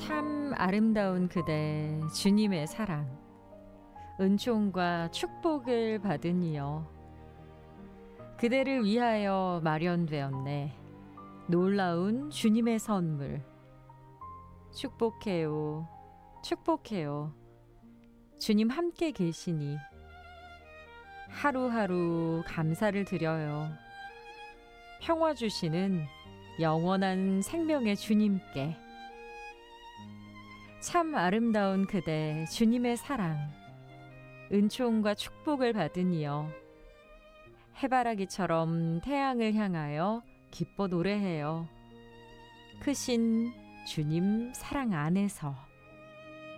참 아름다운 그대 주님의 사랑 은총과 축복을 받으니여 그대를 위하여 마련되었네. 놀라운 주님의 선물 축복해요 축복해요. 주님 함께 계시니 하루하루 감사를 드려요. 평화 주시는 영원한 생명의 주님께 참 아름다운 그대 주님의 사랑 은총과 축복을 받으니여 해바라기처럼 태양을 향하여 기뻐 노래해요. 크신 주님 사랑 안에서